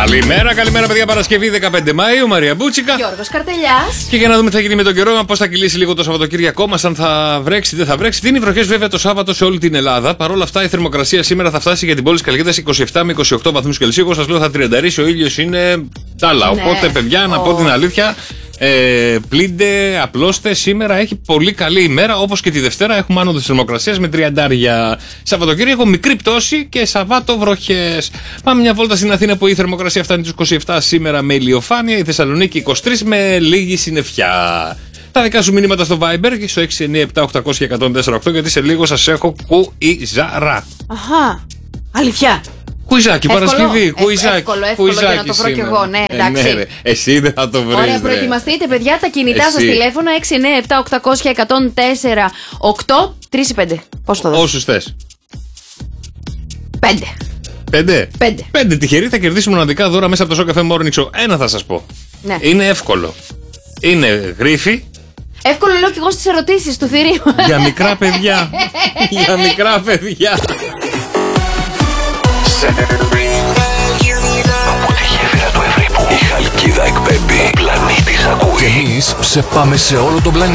Καλημέρα, παιδιά. Παρασκευή 15 Μαΐου, Μαρία Μπούτσικα. Γιώργος Καρτελιάς. Και για να δούμε τι θα γίνει με τον καιρό, πώς θα κυλήσει λίγο το Σαββατοκύριακό μας, αν θα βρέξει, δεν θα βρέξει. Δίνει βροχές βέβαια το Σάββατο σε όλη την Ελλάδα. Παρ' όλα αυτά, η θερμοκρασία σήμερα θα φτάσει για την πόλη της Καλλικράτειας 27 με 28 βαθμούς Κελσίου. Εγώ σας λέω θα τριανταρίσει, ο ήλιος είναι τάλα. Ναι. Οπότε, παιδιά, να πω την αλήθεια. Πλύντε, απλώστε. Σήμερα έχει πολύ καλή ημέρα, όπως και τη Δευτέρα έχουμε άνω της θερμοκρασίας με 30. Σαββατοκύριακο μικρή πτώση και Σαββάτο βροχές. Πάμε μια βόλτα στην Αθήνα που η θερμοκρασία φτάνει τους 27 σήμερα με ηλιοφάνεια, η Θεσσαλονίκη 23 με λίγη συννεφιά. Τα δικά σου μηνύματα στο Viber και στο 697-800-1048 γιατί σε λίγο σας έχω κουιζάρα. Αχα, αλήθεια. Κουιζάκι, Παρασκευή, κουιζάκι. Εύκολο για να το βρω κι εγώ, ναι, εντάξει. Ναι, εσύ δεν θα το βρεις. Ωραία, προετοιμαστείτε, παιδιά, τα κινητά σας τηλέφωνα 697-800-1048 3 ή 5. Πώς το δω? Όσους θες. 5. 5 τυχεροί θα κερδίσουν μοναδικά δώρα μέσα από το Σοκαφέ Morning Show. Ένα θα σας πω. Ναι. Είναι εύκολο. Είναι γρίφη. Εύκολο λέω κι εγώ στις ερωτήσεις του θηρίου. Για μικρά παιδιά. Για μικρά παιδιά. Από τη γέφυρα του Ευρύπου η Χαλκίδα εκπέμπει. Ο πλανήτης ακούει. Και εμείς σε πάμε σε όλο τον πλανήτη.